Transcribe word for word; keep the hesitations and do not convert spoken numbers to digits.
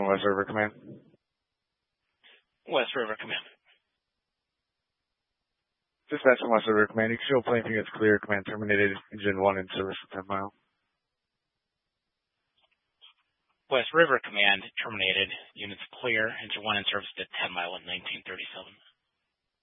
West River Command. West River Command. Dispatch from West River Command. You can show plane units clear. Command terminated. Engine one in service for ten mile. West River Command terminated. Units clear. Engine one in service at ten mile at nineteen thirty-seven.